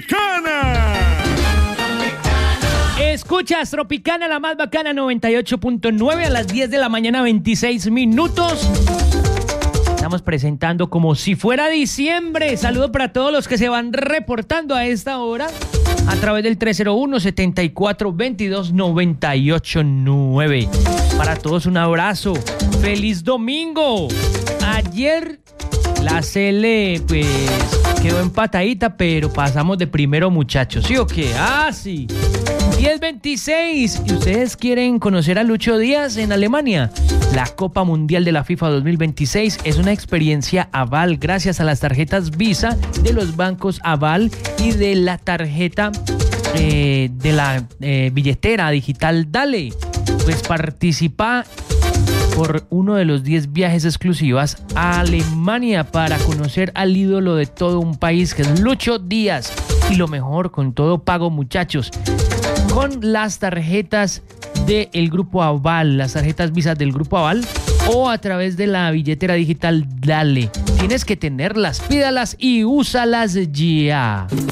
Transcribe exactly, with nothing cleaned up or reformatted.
Tropicana. Escuchas Tropicana, la más bacana, noventa y ocho punto nueve a las diez de la mañana, veintiséis minutos. Estamos presentando como si fuera diciembre. Saludo para todos los que se van reportando a esta hora a través del tres cero uno, setenta y cuatro, veintidós, noventa y ocho nueve. Para todos un abrazo. ¡Feliz domingo! Ayer la Cele pues quedó empatadita, pero pasamos de primero, muchachos. ¿Sí o qué? ¡Ah, sí! diez veintiséis. ¿Y ustedes quieren conocer a Lucho Díaz en Alemania? La Copa Mundial de la FIFA dos mil veintiséis es una experiencia Aval gracias a las tarjetas Visa de los bancos Aval y de la tarjeta eh, de la eh, billetera digital Dale. Pues participa por uno de los diez viajes exclusivos a Alemania para conocer al ídolo de todo un país, que es Lucho Díaz. Y lo mejor, con todo pago, muchachos, con las tarjetas del Grupo Aval, las tarjetas Visa del Grupo Aval o a través de la billetera digital Dale. Tienes que tenerlas, pídalas y úsalas ya.